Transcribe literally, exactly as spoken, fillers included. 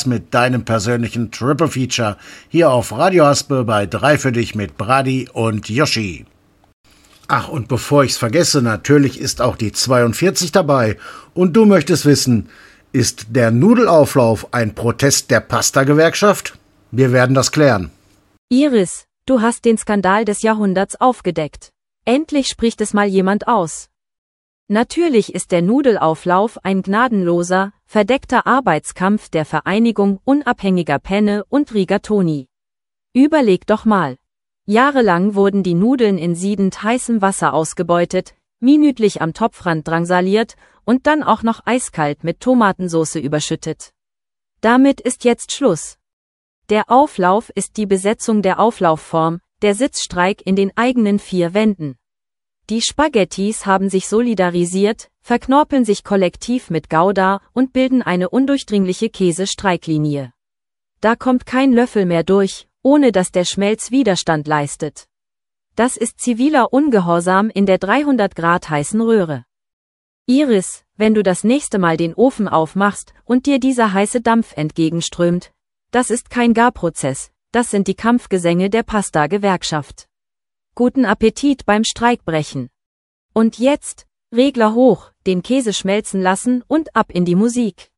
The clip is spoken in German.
jetzt mit deinem persönlichen Triple Feature hier auf Radio Haspe bei drei für dich mit Brady und Yoshi. Ach, und bevor ich's vergesse, natürlich ist auch die zweiundvierzig dabei. Und du möchtest wissen, ist der Nudelauflauf ein Protest der Pasta-Gewerkschaft? Wir werden das klären. Iris, du hast den Skandal des Jahrhunderts aufgedeckt. Endlich spricht es mal jemand aus. Natürlich ist der Nudelauflauf ein gnadenloser, verdeckter Arbeitskampf der Vereinigung unabhängiger Penne und Rigatoni. Überleg doch mal. Jahrelang wurden die Nudeln in siedend heißem Wasser ausgebeutet, minütlich am Topfrand drangsaliert und dann auch noch eiskalt mit Tomatensauce überschüttet. Damit ist jetzt Schluss. Der Auflauf ist die Besetzung der Auflaufform, der Sitzstreik in den eigenen vier Wänden. Die Spaghettis haben sich solidarisiert, verknorpeln sich kollektiv mit Gouda und bilden eine undurchdringliche Käsestreiklinie. Da kommt kein Löffel mehr durch, ohne dass der Schmelz Widerstand leistet. Das ist ziviler Ungehorsam in der dreihundert Grad heißen Röhre. Iris, wenn du das nächste Mal den Ofen aufmachst und dir dieser heiße Dampf entgegenströmt, das ist kein Garprozess, das sind die Kampfgesänge der Pasta-Gewerkschaft. Guten Appetit beim Streikbrechen. Und jetzt, Regler hoch, den Käse schmelzen lassen und ab in die Musik.